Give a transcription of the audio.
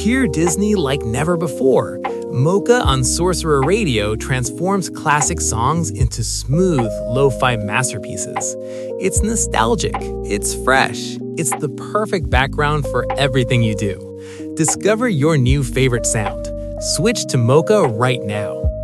Hear Disney like never before. Mocha on Sorcerer Radio transforms classic songs into smooth, lo-fi masterpieces. It's nostalgic, it's fresh, it's the perfect background for everything you do. Discover your new favorite sound. Switch to Mocha right now.